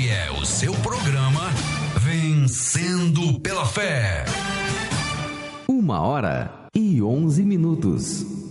é o seu programa Vencendo pela Fé. 1h11.